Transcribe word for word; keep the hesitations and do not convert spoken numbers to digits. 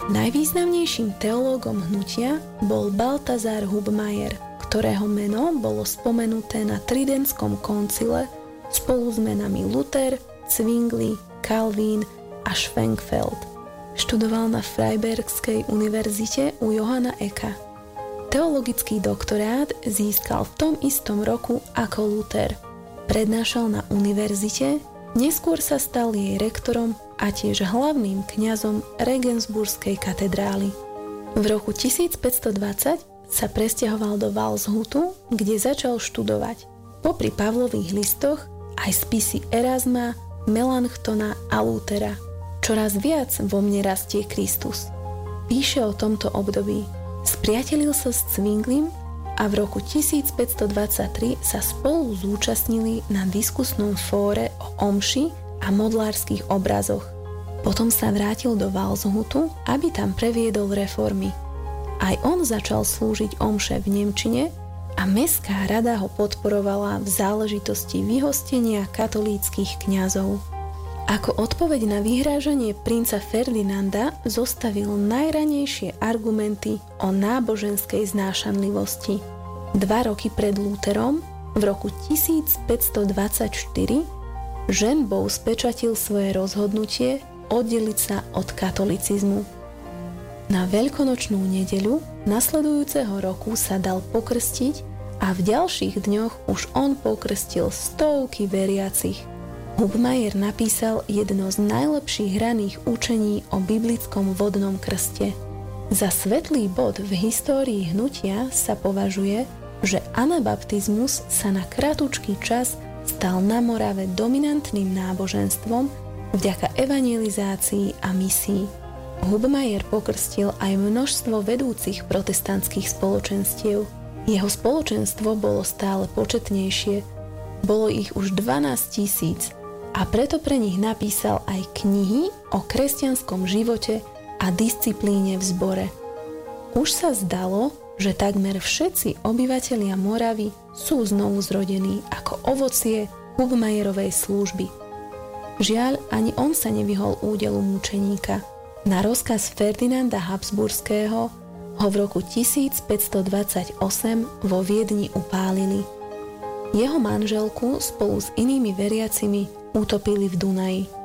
Najvýznamnejším teológom hnutia bol Baltazar Hubmaier, ktorého meno bolo spomenuté na Tridentskom koncile spolu s menami Luther, Zwingli, Calvin a Schwenkfeld. Študoval na Freibergskej univerzite u Johanna Ecka. Teologický doktorát získal v tom istom roku ako Luther. Prednášal na univerzite, neskôr sa stal jej rektorom a tiež hlavným kňazom Regensburskej katedrály. V roku tisícpäťstodvadsať sa presťahoval do Walshutu, kde začal študovať popri Pavlových listoch aj spisy Erasma, Melanchtona a Luthera. Čoraz viac vo mne rastie Kristus. Píše o tomto období. Spriatelil sa s Zwinglim a v roku tisícpäťstodvadsaťtri sa spolu zúčastnili na diskusnom fóre o omši a modlárskych obrazoch. Potom sa vrátil do Walshutu, aby tam previedol reformy. Aj on začal slúžiť omše v nemčine a mestská rada ho podporovala v záležitosti vyhostenia katolíckych kňazov. Ako odpoveď na vyhrážanie princa Ferdinanda zostavil najranejšie argumenty o náboženskej znášanlivosti. Dva roky pred Lutherom, v roku tisícpäťstodvadsaťštyri, ženbou spečatil svoje rozhodnutie oddeliť sa od katolicizmu. Na veľkonočnú nedeľu nasledujúceho roku sa dal pokrstiť a v ďalších dňoch už on pokrstil stovky veriacich. Hubmaier napísal jedno z najlepších raných učení o biblickom vodnom krste. Za svetlý bod v histórii hnutia sa považuje, že anabaptizmus sa na kratučký čas stal na Morave dominantným náboženstvom vďaka evangelizácii a misii. Hubmaier pokrstil aj množstvo vedúcich protestantských spoločenstiev. Jeho spoločenstvo bolo stále početnejšie. Bolo ich už dvanásť tisíc a preto pre nich napísal aj knihy o kresťanskom živote a disciplíne v zbore. Už sa zdalo, že takmer všetci obyvatelia Moravy sú znovu zrodení ako ovocie Hubmaierovej služby. Žiaľ, ani on sa nevyhol údelu mučeníka. Na rozkaz Ferdinanda Habsburského ho v roku tisícpäťstodvadsaťosem vo Viedni upálili. Jeho manželku spolu s inými veriacimi utopili v Dunaji.